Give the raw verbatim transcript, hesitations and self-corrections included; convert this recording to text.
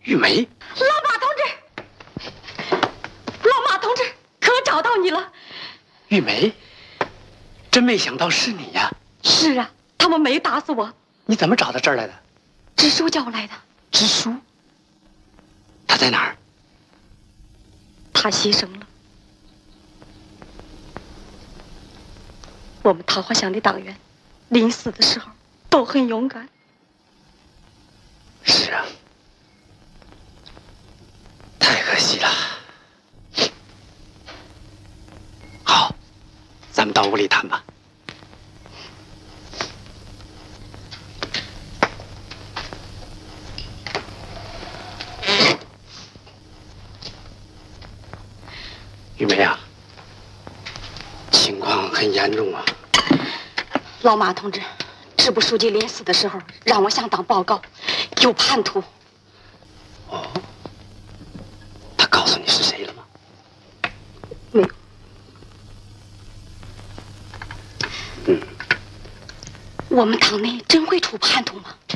玉梅， 老马同志，老马同志，可找到你了。 玉梅，真没想到是你呀！ 是啊，他们没打死我。 你怎么找到这儿来的？ 支书叫我来的。 支书？他在哪儿？ 他牺牲了。我们桃花乡的党员，临死的时候都很勇敢。 是啊，太可惜了。好，咱们到屋里谈吧。玉梅啊，情况很严重啊。 老马同志，支部书记临死的时候让我向党报告，有叛徒。 哦，他告诉你是谁了吗？ 没有。 嗯。 我们党内真会出叛徒吗？